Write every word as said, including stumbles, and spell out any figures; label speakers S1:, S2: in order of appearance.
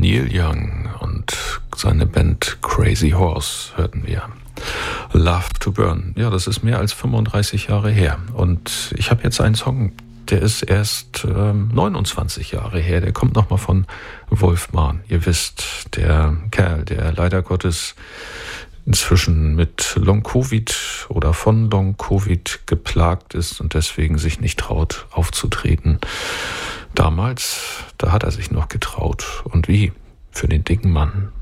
S1: Neil Young und seine Band Crazy Horse hörten wir. Love to Burn. Ja, das ist mehr als fünfunddreißig Jahre her. Und ich habe jetzt einen Song, der ist erst ähm, neunundzwanzig Jahre her. Der kommt nochmal von Wolf Mahn. Ihr wisst, der Kerl, der leider Gottes inzwischen mit Long-Covid oder von Long-Covid geplagt ist und deswegen sich nicht traut, aufzutreten. Damals, da hat er sich noch getraut. Und wie? Für den dicken Mann.